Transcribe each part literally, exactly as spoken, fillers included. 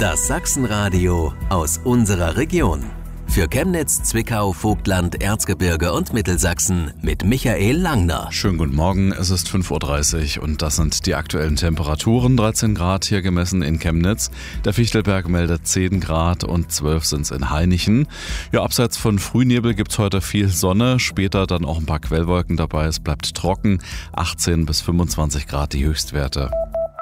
Das Sachsenradio aus unserer Region. Für Chemnitz, Zwickau, Vogtland, Erzgebirge und Mittelsachsen mit Michael Langner. Schönen guten Morgen, es ist fünf Uhr dreißig und das sind die aktuellen Temperaturen. dreizehn Grad hier gemessen in Chemnitz. Der Fichtelberg meldet zehn Grad und zwölf sind es in Hainichen. Ja, abseits von Frühnebel gibt es heute viel Sonne, später dann auch ein paar Quellwolken dabei. Es bleibt trocken, achtzehn bis fünfundzwanzig Grad die Höchstwerte.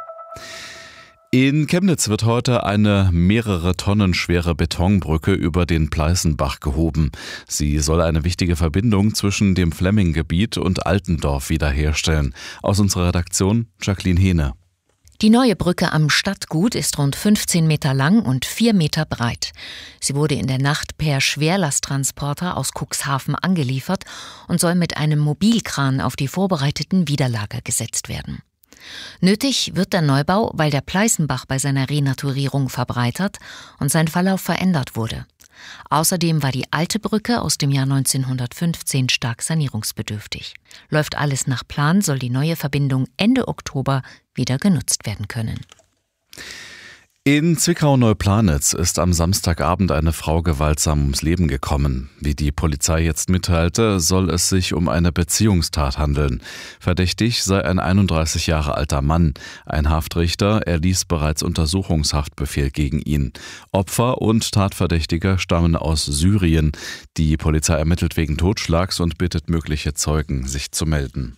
In Chemnitz wird heute eine mehrere Tonnen schwere Betonbrücke über den Pleißenbach gehoben. Sie soll eine wichtige Verbindung zwischen dem Flemminggebiet und Altendorf wiederherstellen. Aus unserer Redaktion Jacqueline Hehne. Die neue Brücke am Stadtgut ist rund fünfzehn Meter lang und vier Meter breit. Sie wurde in der Nacht per Schwerlasttransporter aus Cuxhaven angeliefert und soll mit einem Mobilkran auf die vorbereiteten Widerlager gesetzt werden. Nötig wird der Neubau, weil der Pleißenbach bei seiner Renaturierung verbreitert und sein Verlauf verändert wurde. Außerdem war die alte Brücke aus dem Jahr neunzehnhundertfünfzehn stark sanierungsbedürftig. Läuft alles nach Plan, soll die neue Verbindung Ende Oktober wieder genutzt werden können. In Zwickau-Neuplanitz ist am Samstagabend eine Frau gewaltsam ums Leben gekommen. Wie die Polizei jetzt mitteilte, soll es sich um eine Beziehungstat handeln. Verdächtig sei ein einunddreißig Jahre alter Mann. Ein Haftrichter erließ bereits Untersuchungshaftbefehl gegen ihn. Opfer und Tatverdächtiger stammen aus Syrien. Die Polizei ermittelt wegen Totschlags und bittet mögliche Zeugen, sich zu melden.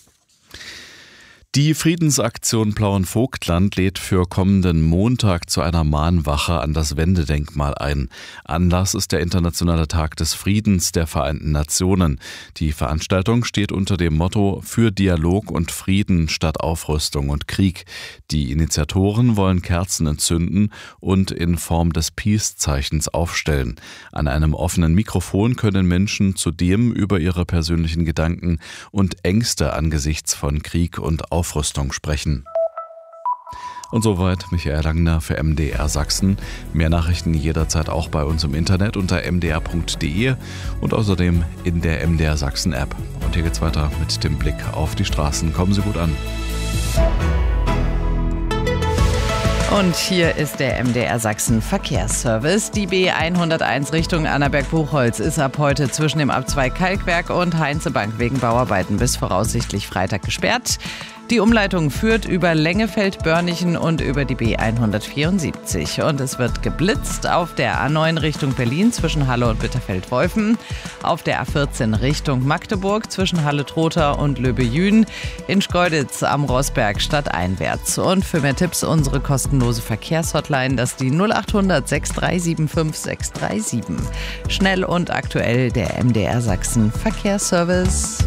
Die Friedensaktion Plauen-Vogtland lädt für kommenden Montag zu einer Mahnwache an das Wendedenkmal ein. Anlass ist der Internationale Tag des Friedens der Vereinten Nationen. Die Veranstaltung steht unter dem Motto „Für Dialog und Frieden statt Aufrüstung und Krieg“. Die Initiatoren wollen Kerzen entzünden und in Form des Peace-Zeichens aufstellen. An einem offenen Mikrofon können Menschen zudem über ihre persönlichen Gedanken und Ängste angesichts von Krieg und Aufrüstung Aufrüstung sprechen. Und soweit Michael Langner für M D R Sachsen. Mehr Nachrichten jederzeit auch bei uns im Internet unter m d r punkt d e und außerdem in der M D R Sachsen App. Und hier geht's weiter mit dem Blick auf die Straßen. Kommen Sie gut an. Und hier ist der M D R Sachsen Verkehrsservice. Die B hunderteins Richtung Annaberg-Buchholz ist ab heute zwischen dem Abzweig Kalkwerk und Heinzebank wegen Bauarbeiten bis voraussichtlich Freitag gesperrt. Die Umleitung führt über Lengefeld-Börnichen und über die B hundertvierundsiebzig. Und es wird geblitzt auf der A neun Richtung Berlin zwischen Halle und Bitterfeld-Wolfen, auf der A vierzehn Richtung Magdeburg zwischen Halle-Trotha und Löbe-Jühen, in Schkeuditz am Rossberg stadteinwärts. Und für mehr Tipps unsere kostenlose Verkehrshotline, das ist die null achthundert sechs drei sieben fünf sechs drei sieben. Schnell und aktuell der M D R Sachsen Verkehrsservice.